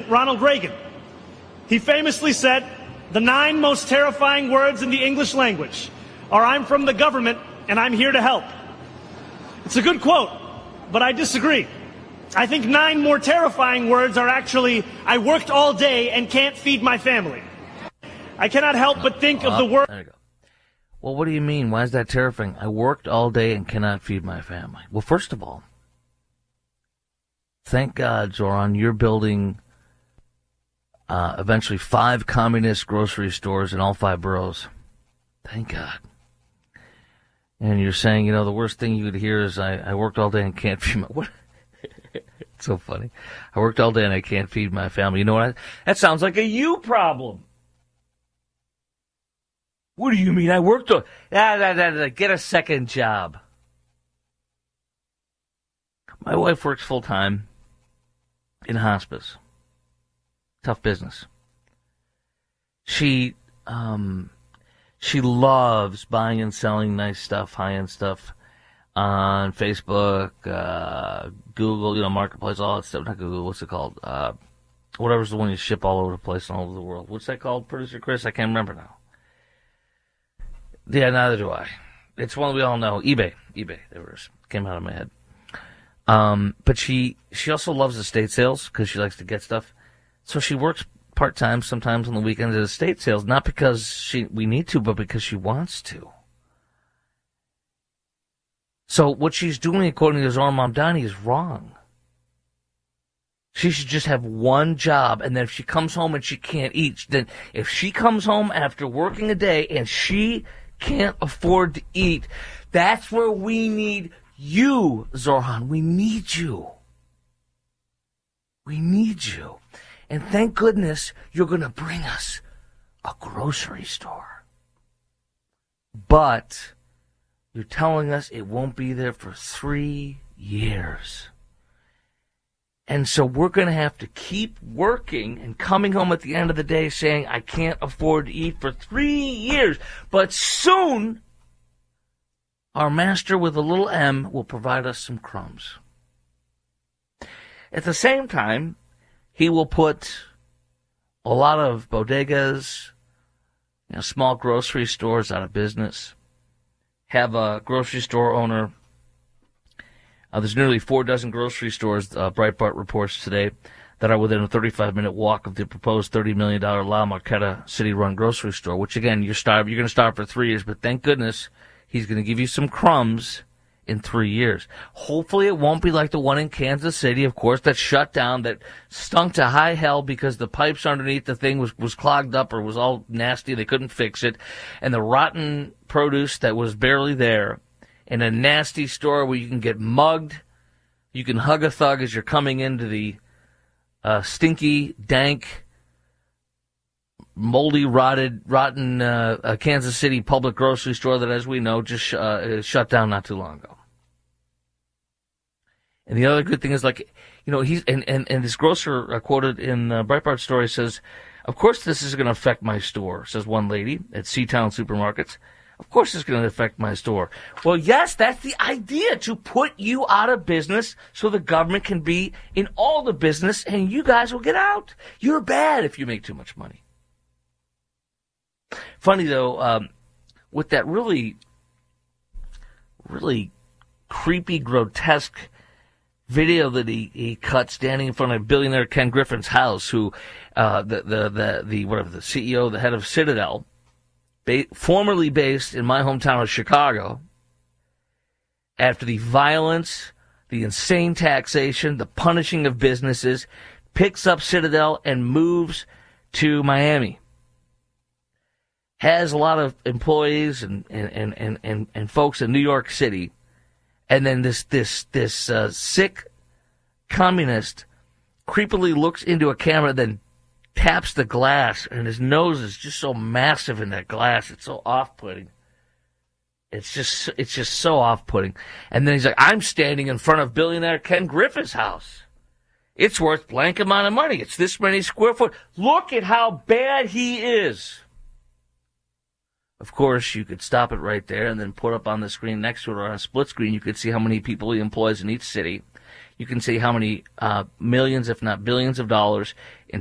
Ronald Reagan. He famously said, "The 9 most terrifying words in the English language are 'I'm from the government and I'm here to help.'" It's a good quote, but I disagree. I think 9 more terrifying words are actually, "I worked all day and can't feed my family." I cannot help but think of the word. There you go. Well, what do you mean? Why is that terrifying? I worked all day and cannot feed my family. Well, first of all, thank God, Zoran, you're building eventually 5 communist grocery stores in all 5 boroughs. Thank God. And you're saying, the worst thing you could hear is, I worked all day and can't feed my... What? It's so funny. I worked all day and I can't feed my family. You know what? That sounds like a you problem. What do you mean? I worked all... Get a second job. My wife works full-time in hospice. Tough business. She loves buying and selling nice stuff, high-end stuff on Facebook, Google, Marketplace, all that stuff. Not Google, what's it called? Whatever's the one you ship all over the place and all over the world. What's that called, Producer Chris? I can't remember now. Yeah, neither do I. It's one we all know. eBay. There it is. Came out of my head. But she also loves estate sales because she likes to get stuff. So she works part-time sometimes on the weekends at estate sales, not because we need to, but because she wants to. So what she's doing, according to Zoran Mamdani, is wrong. She should just have one job, and then if she comes home and she can't eat, then if she comes home after working a day and she can't afford to eat, that's where we need you, Zoran. We need you. We need you. And thank goodness you're going to bring us a grocery store. But you're telling us it won't be there for 3 years. And so we're going to have to keep working and coming home at the end of the day saying, I can't afford to eat for 3 years. But soon, our master with a little M will provide us some crumbs. At the same time, he will put a lot of bodegas, small grocery stores out of business. Have a grocery store owner. There's nearly 4 dozen grocery stores, Breitbart reports today, that are within a 35-minute walk of the proposed $30 million La Marqueta city-run grocery store, which, again, you're going to starve for 3 years, but thank goodness he's going to give you some crumbs in 3 years. Hopefully it won't be like the one in Kansas City, of course, that shut down, that stunk to high hell because the pipes underneath the thing was clogged up or was all nasty. They couldn't fix it. And the rotten produce that was barely there in a nasty store where you can get mugged. You can hug a thug as you're coming into the stinky, dank, moldy, rotten Kansas City public grocery store that, as we know, just shut down not too long ago. And the other good thing is, he's and this grocer quoted in Breitbart story says, "Of course this is going to affect my store," says one lady at Seatown Supermarkets. Of course it's going to affect my store. Well, yes, that's the idea, to put you out of business so the government can be in all the business and you guys will get out. You're bad if you make too much money. Funny, though, with that really, really creepy, grotesque video that he cut standing in front of billionaire Ken Griffin's house, who the CEO, the head of Citadel, formerly based in my hometown of Chicago, after the violence, the insane taxation, the punishing of businesses, picks up Citadel and moves to Miami. Has a lot of employees and folks in New York City. And then this sick communist creepily looks into a camera, then taps the glass, and his nose is just so massive in that glass. It's so off-putting. It's just so off-putting. And then he's like, I'm standing in front of billionaire Ken Griffin's house. It's worth blank amount of money. It's this many square foot. Look at how bad he is. Of course, you could stop it right there and then put up on the screen next to it, or on a split screen, you could see how many people he employs in each city. You can see how many millions, if not billions of dollars in